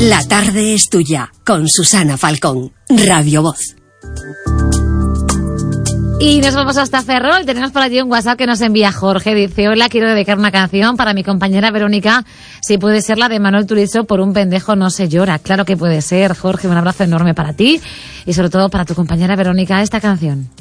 La tarde es tuya, con Susana Falcón, Radio Voz. Y nos vamos hasta Ferrol. Tenemos por allí un WhatsApp que nos envía Jorge. Dice: hola, quiero dedicar una canción para mi compañera Verónica. Si puede ser la de Manuel Turizo, Por un pendejo no se llora. Claro que puede ser, Jorge. Un abrazo enorme para ti y sobre todo para tu compañera Verónica esta canción.